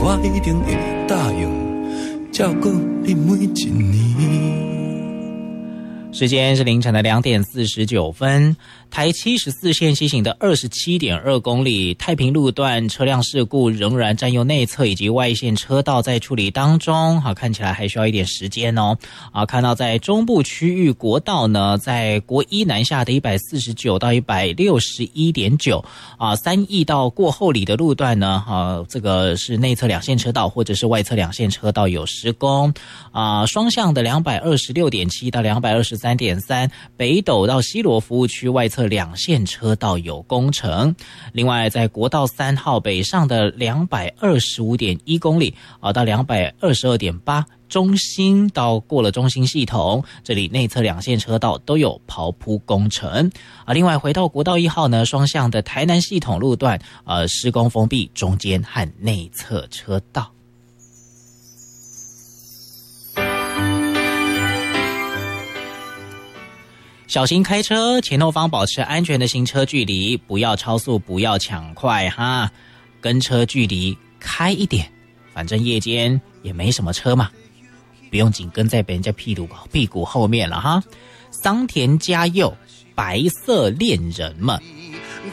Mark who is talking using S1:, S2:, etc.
S1: 我一定会答应照顾你每一年。
S2: 时间是凌晨的2点49分，台74线西行的27.2公里太平路段车辆事故仍然占用内侧以及外线车道在处理当中，看起来还需要一点时间哦。看到在中部区域国道呢，在国一南下的149到161.93义到过后里的路段呢，这个是内侧2线车道或者是外侧2线车道有施工双向的226.7到223.3北斗到西螺服务区外侧2线车道有工程。另外在国道3号北上的225.1公里到222.8中心到过了中心系统，这里内侧2线车道都有刨铺工程另外回到国道1号呢，双向的台南系统路段施工封闭中间和内侧车道。小心开车，前后方保持安全的行车距离，不要超速，不要抢快哈，跟车距离开一点，反正夜间也没什么车嘛，不用紧跟在别人家屁股后面了哈。桑田佳佑，白色恋人们。